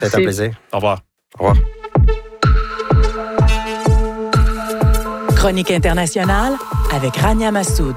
C'est un plaisir. Au revoir. Au revoir. Chronique internationale avec Rania Massoud.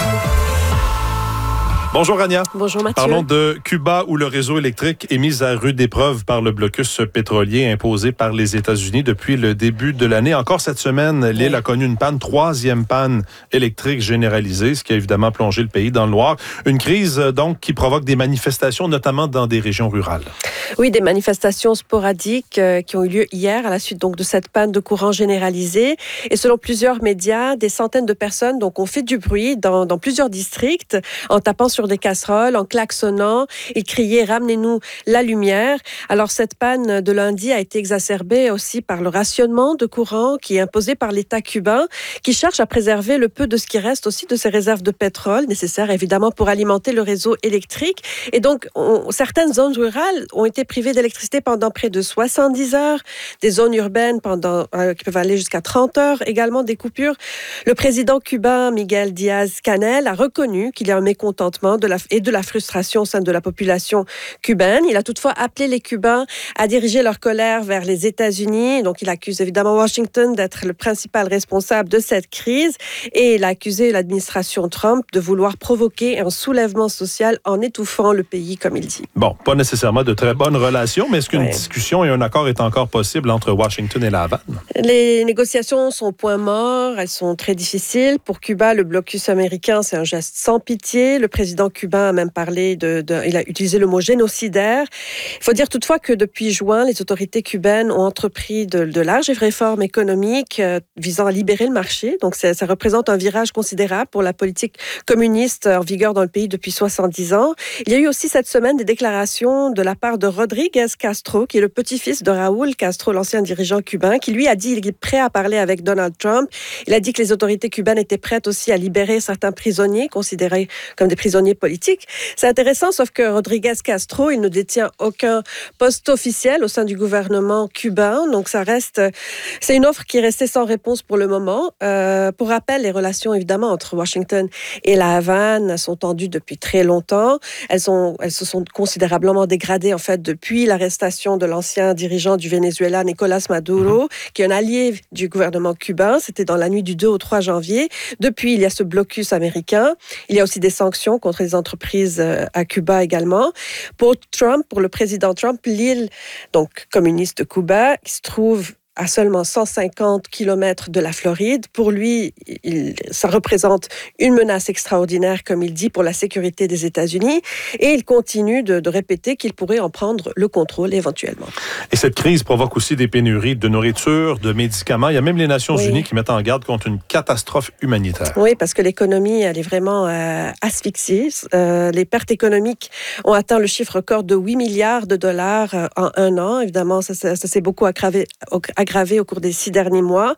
Bonjour Rania. Bonjour Mathieu. Parlons de Cuba où le réseau électrique est mis à rude épreuve par le blocus pétrolier imposé par les États-Unis depuis le début de l'année. Encore cette semaine, l'île a connu une panne, 3e panne électrique généralisée, ce qui a évidemment plongé le pays dans le noir. Une crise donc qui provoque des manifestations, notamment dans des régions rurales. Oui, des manifestations sporadiques qui ont eu lieu hier à la suite donc de cette panne de courant généralisée. Et selon plusieurs médias, des centaines de personnes donc ont fait du bruit dans plusieurs districts en tapant sur des casseroles, en klaxonnant et criaient « Ramenez-nous la lumière ». Alors cette panne de lundi a été exacerbée aussi par le rationnement de courant qui est imposé par l'État cubain, qui cherche à préserver le peu de ce qui reste aussi de ses réserves de pétrole, nécessaires évidemment pour alimenter le réseau électrique. Et donc certaines zones rurales ont été privées d'électricité pendant près de 70 heures, des zones urbaines qui peuvent aller jusqu'à 30 heures, également des coupures. Le président cubain Miguel Díaz-Canel a reconnu qu'il y a un mécontentement et de la frustration au sein de la population cubaine. Il a toutefois appelé les Cubains à diriger leur colère vers les États-Unis. Donc, il accuse évidemment Washington d'être le principal responsable de cette crise et il a accusé l'administration Trump de vouloir provoquer un soulèvement social en étouffant le pays, comme il dit. Bon, pas nécessairement de très bonnes relations, mais est-ce qu'une discussion et un accord est encore possible entre Washington et La Havane? Les négociations sont au point mort, elles sont très difficiles. Pour Cuba, le blocus américain, c'est un geste sans pitié. Le président cubain a même parlé il a utilisé le mot génocidaire. Il faut dire toutefois que depuis juin, les autorités cubaines ont entrepris de larges réformes économiques visant à libérer le marché. Donc ça représente un virage considérable pour la politique communiste en vigueur dans le pays depuis 70 ans. Il y a eu aussi cette semaine des déclarations de la part de Rodríguez Castro, qui est le petit-fils de Raúl Castro, l'ancien dirigeant cubain, qui lui a dit qu'il est prêt à parler avec Donald Trump. Il a dit que les autorités cubaines étaient prêtes aussi à libérer certains prisonniers considérés comme des prisonniers politiques. C'est intéressant, sauf que Rodríguez Castro, il ne détient aucun poste officiel au sein du gouvernement cubain. Donc, c'est une offre qui est restée sans réponse pour le moment. Pour rappel, les relations, évidemment, entre Washington et La Havane sont tendues depuis très longtemps. Elles se sont considérablement dégradées, en fait, depuis l'arrestation de l'ancien dirigeant du Venezuela, Nicolás Maduro, qui est un allié du gouvernement cubain. C'était dans la nuit du 2 au 3 janvier. Depuis, il y a ce blocus américain. Il y a aussi des sanctions contre les entreprises à Cuba également. Pour le président Trump, l'île donc communiste de Cuba, qui se trouve à seulement 150 km de la Floride. Pour lui, ça représente une menace extraordinaire, comme il dit, pour la sécurité des États-Unis. Et il continue de répéter qu'il pourrait en prendre le contrôle éventuellement. Et cette crise provoque aussi des pénuries de nourriture, de médicaments. Il y a même les Nations Unies qui mettent en garde contre une catastrophe humanitaire. Oui, parce que l'économie, elle est vraiment asphyxiée. Les pertes économiques ont atteint le chiffre record de 8 milliards de dollars en un an. Évidemment, ça s'est beaucoup aggravé au cours des 6 derniers mois.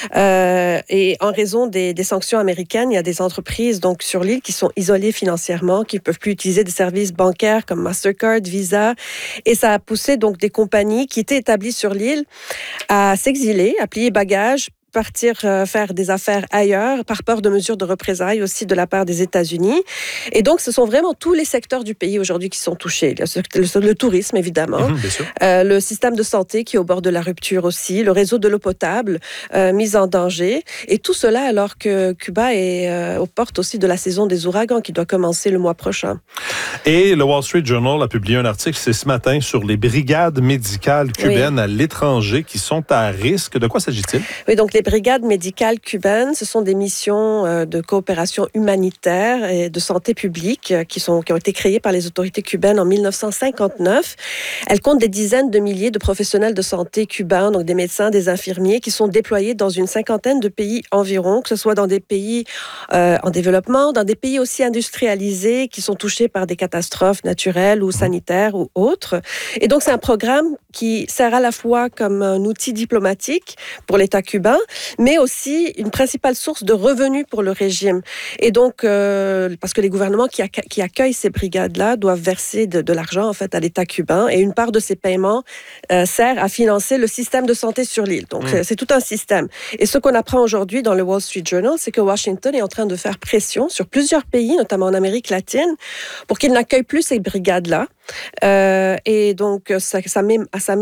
Et en raison des sanctions américaines, il y a des entreprises donc, sur l'île qui sont isolées financièrement, qui ne peuvent plus utiliser des services bancaires comme Mastercard, Visa. Et ça a poussé donc, des compagnies qui étaient établies sur l'île à s'exiler, à plier bagages, partir faire des affaires ailleurs par peur de mesures de représailles aussi de la part des États-Unis. Et donc, ce sont vraiment tous les secteurs du pays aujourd'hui qui sont touchés. Le tourisme, évidemment. Bien sûr. Le système de santé qui est au bord de la rupture aussi. Le réseau de l'eau potable mis en danger. Et tout cela alors que Cuba est aux portes aussi de la saison des ouragans qui doit commencer le mois prochain. Et le Wall Street Journal a publié un article ce matin sur les brigades médicales cubaines à l'étranger qui sont à risque. De quoi s'agit-il? Oui, donc les brigades médicales cubaines, ce sont des missions de coopération humanitaire et de santé publique qui ont été créées par les autorités cubaines en 1959. Elles comptent des dizaines de milliers de professionnels de santé cubains, donc des médecins, des infirmiers, qui sont déployés dans une cinquantaine de pays environ, que ce soit dans des pays en développement, dans des pays aussi industrialisés qui sont touchés par des catastrophes naturelles ou sanitaires ou autres. Et donc, c'est un programme qui sert à la fois comme un outil diplomatique pour l'État cubain, mais aussi une principale source de revenus pour le régime. Et donc, parce que les gouvernements qui accueillent ces brigades-là doivent verser de l'argent en fait à l'État cubain, et une part de ces paiements sert à financer le système de santé sur l'île. Donc, c'est tout un système. Et ce qu'on apprend aujourd'hui dans le Wall Street Journal, c'est que Washington est en train de faire pression sur plusieurs pays, notamment en Amérique latine, pour qu'ils n'accueillent plus ces brigades-là. Et donc, ça met